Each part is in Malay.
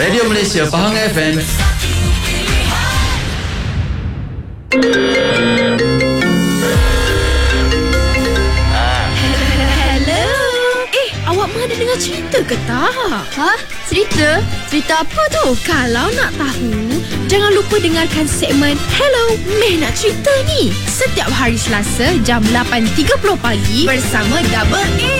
Radio Malaysia Pahang FM. Awak ada dengar cerita ke tak? Ha? Cerita? Cerita apa tu? Kalau nak tahu, jangan lupa dengarkan segmen Hello, Meh Nak Cerita ni. Setiap hari Selasa jam 8.30 pagi bersama Double A.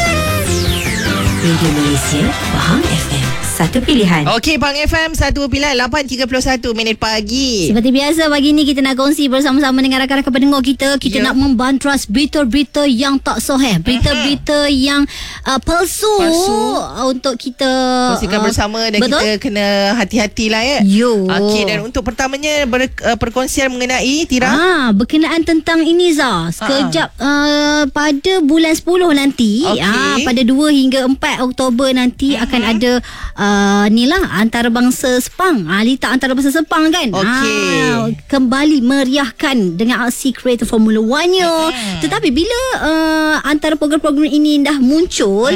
Radio Malaysia Pahang FM, satu pilihan. Okey, Pahang FM, satu pilihan. 8.31 minit pagi. Seperti biasa, pagi ni kita nak kongsi bersama-sama dengan rakan-rakan pendengar kita. Kita nak membantras berita-berita yang tak sahih, berita-berita yang palsu untuk kita kongsikan bersama dan betul? Kita kena hati-hatilah ya. Yo. Okey, dan untuk pertamanya perkongsian mengenai Tira. Berkenaan tentang ini Zah. Sekejap pada bulan 10 nanti, pada 2 hingga 4 Oktober nanti akan ada antarabangsa Sepang. Litak antarabangsa Sepang kan. Kembali meriahkan dengan aksi kereta Formula 1-nya. Tetapi bila antara program-program ini dah muncul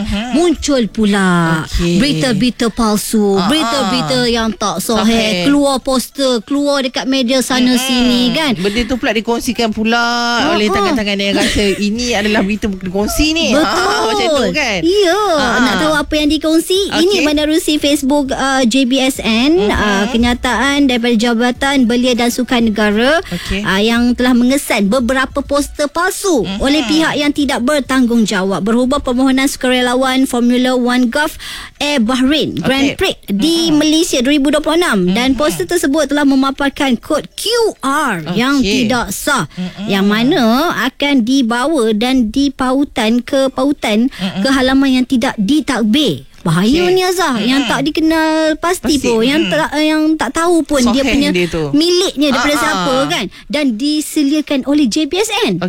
pula berita-berita palsu, berita-berita yang tak sahih, keluar poster, keluar dekat media sana sini kan. Benda tu pula dikongsikan pula oleh tangan-tangan yang rasa ini adalah berita dikongsi ni. Betul. Macam tu kan. Ya. Nak tahu apa yang dikongsi? Ini menerusi Facebook JBSN, kenyataan daripada Jabatan Belia dan Sukan Negara yang telah mengesan beberapa poster palsu oleh pihak yang tidak bertanggungjawab berhubung permohonan sukarelawan Formula 1 Gulf Air Bahrain Grand Prix di Malaysia 2026 dan poster tersebut telah memaparkan kod QR yang tidak sah yang mana akan dibawa dan dipautan ke halaman yang tidak ditakbir. Bahaya ni Azhar. Yang tak dikenal pasti pun, yang tak tahu pun dia punya miliknya daripada siapa kan, dan diseliakan oleh JBSN.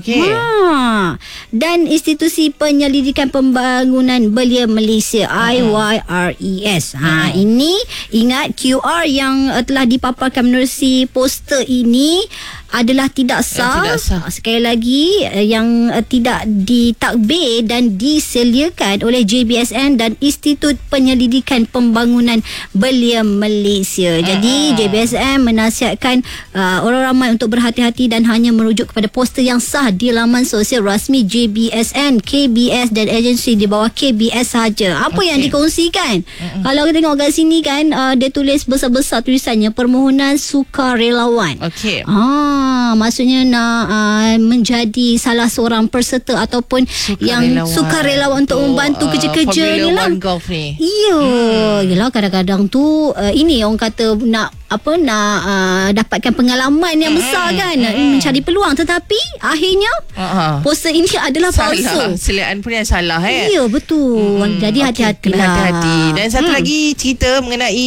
Dan Institusi Penyelidikan Pembangunan Belia Malaysia IYRES. Ini ingat QR yang telah dipaparkan menerusi poster ini adalah tidak sah. Sekali lagi, yang tidak ditakbir dan diseliakan oleh JBSN dan Institut Penyelidikan Pembangunan Belia Malaysia. Jadi JBSN menasihatkan orang ramai untuk berhati-hati dan hanya merujuk kepada poster yang sah di laman sosial rasmi JBSN, KBS dan agensi di bawah KBS sahaja. Apa yang dikongsikan? Kalau kita tengok kat sini kan, dia tulis besar-besar tulisannya permohonan sukarelawan. Maksudnya nak menjadi salah seorang peserta ataupun yang sukarelawan untuk membantu kerja-kerja ni lah. Yelah, kadang-kadang tu ini orang kata nak dapatkan pengalaman yang besar kan, mencari peluang, tetapi akhirnya poster ini adalah palsu. Seliaan pun yang salah Ya, betul. Jadi hati-hatilah. Hati-hati. Dan satu lagi cerita mengenai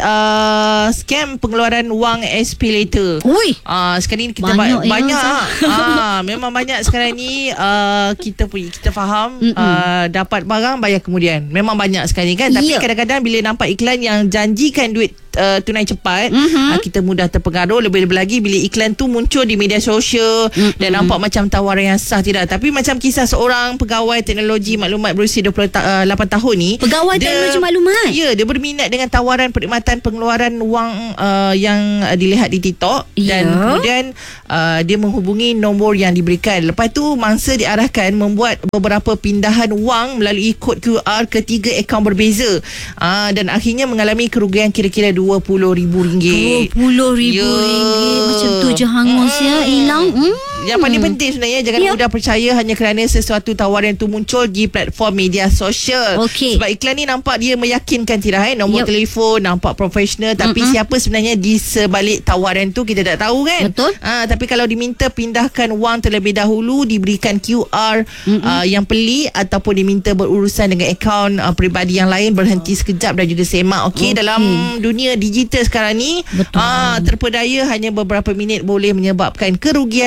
scam pengeluaran wang SPayLater. Sekarang ni kita banyak memang banyak sekarang ni kita faham dapat barang bayar kemudian. Memang banyak sekarang ni kan. Tapi kadang-kadang bila nampak iklan yang janjikan duit tunai cepat, kita mudah terpengaruh. Lebih-lebih lagi bila iklan tu muncul di media sosial dan nampak macam tawaran yang sah tidak. Tapi macam kisah seorang pegawai teknologi maklumat berusia 28 tahun ni. Pegawai teknologi maklumat? Ya, dia berminat dengan tawaran perkhidmatan pengeluaran wang yang dilihat di TikTok. Dan kemudian dia menghubungi nombor yang diberikan. Lepas tu mangsa diarahkan membuat beberapa pindahan wang melalui kod QR ke 3 akaun berbeza. Dan akhirnya mengalami kerugian kira-kira RM20,000. RM20,000 macam tu je hangus hilang. Yang paling penting sebenarnya, jangan mudah percaya hanya kerana sesuatu tawaran itu muncul di platform media sosial. Sebab iklan ni nampak dia meyakinkan nombor telefon nampak profesional, tapi siapa sebenarnya di sebalik tawaran tu kita tak tahu kan. Betul. Tapi kalau diminta pindahkan wang terlebih dahulu, diberikan QR yang pelik, ataupun diminta berurusan dengan akaun peribadi yang lain, berhenti sekejap dan juga semak. Dalam dunia digital sekarang ni, terpedaya hanya beberapa minit boleh menyebabkan kerugian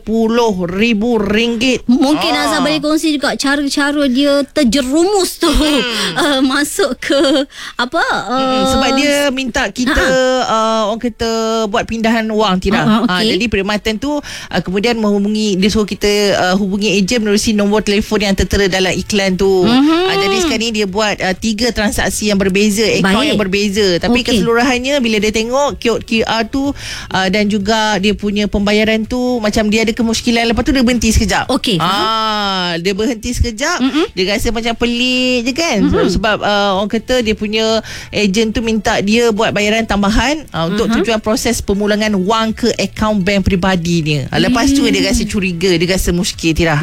RM10,000. Mungkin Azhar boleh kongsi juga cara-cara dia terjerumus tu masuk ke apa sebab dia minta kita orang kata buat pindahan wang Tira. Jadi perkhidmatan tu kemudian menghubungi, dia suruh kita hubungi ejen menerusi nombor telefon yang tertera dalam iklan tu. Jadi sekarang ni dia buat 3 transaksi yang berbeza, akaun yang berbeza, tapi keseluruhannya bila dia tengok kod QR tu dan juga dia punya pembayaran tu macam dia ada kemusykilan, lepas tu dia berhenti sekejap. Dia berhenti sekejap. Dia rasa macam pelik je kan. Sebab orang kata dia punya ejen tu minta dia buat bayaran tambahan untuk tujuan proses pemulangan wang ke akaun bank peribadi dia. Lepas tu dia rasa curiga, dia rasa muskil Tira.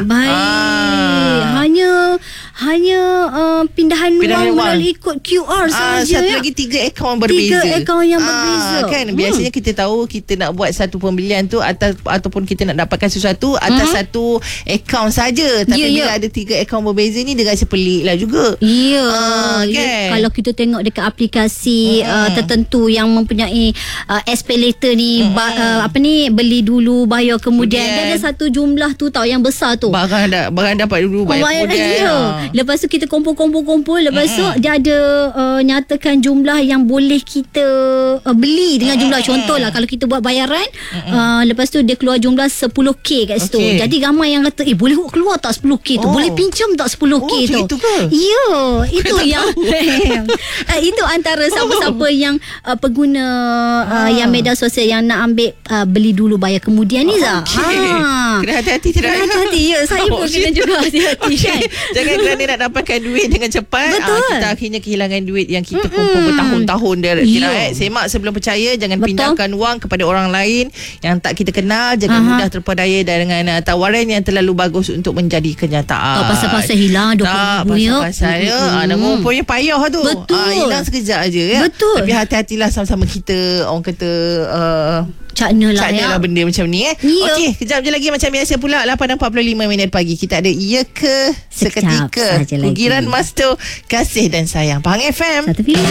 Hanya pindahan wang melalui kod QR sahaja. Satu lagi 3 akaun berbeza. 3 akaun yang berbeza. Kan biasanya kita tahu kita nak buat satu pembelian tu ataupun kita nak dapatkan sesuatu atas satu akaun saja. Tapi bila ada 3 akaun berbeza ni, dia rasa pelik lah juga. Kan? Kalau kita tengok dekat aplikasi tertentu yang mempunyai SPayLater ni, beli dulu bayar kemudian, dia ada satu jumlah tu tau yang besar tu. Barang dapat dulu bayar kemudian. Lepas tu kita kumpul. Lepas tu dia ada nyatakan jumlah yang boleh kita beli dengan jumlah. Contohlah kalau kita buat bayaran, lepas tu dia keluar jumlah 10k kat situ. Jadi ramai yang kata boleh keluar tak 10k tu? Boleh pinjam tak 10k tu? Itu ke? Ya, itu yang itu antara siapa-siapa yang pengguna yang media sosial yang nak ambil beli dulu bayar kemudian ni Zah. Kena hati-hati. Ya, saya pun kena juga hati-hati kan. Jangan kerana nak dapatkan duit dengan cepat, kita akhirnya kehilangan duit yang kita kumpul bertahun-tahun dia. Semak sebelum percaya. Jangan pindahkan wang kepada orang lain yang tak kita kenal. Jangan mudah terpedaya dengan tawaran yang terlalu bagus untuk menjadi kenyataan. Pasal-pasal hilang RM20,000. Pasal nak ngumpulnya payah tu. Hilang sekejap aja ya. Tapi hati-hatilah sama-sama kita, orang kata Cakna lah benda macam ni Okey, kejap je lagi macam biasa pula 8.45 pagi kita ada Iya Ke Seketika, Ugiran Mas tu Kasih dan Sayang Pahang FM. Satu pilihan.